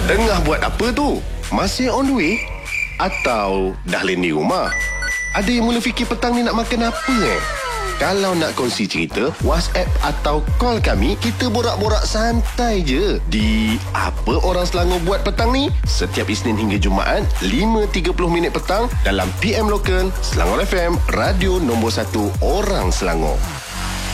Tengah buat apa tu? Masih on the way? Atau dah landing rumah? Ada yang mula fikir petang ni nak makan apa Kalau nak kongsi cerita, WhatsApp atau call kami, kita borak-borak santai je. Di Apa Orang Selangor Buat Petang ni, setiap Isnin hingga Jumaat, 5.30 minit petang dalam PM Lokal, Selangor FM, radio nombor 1 orang Selangor.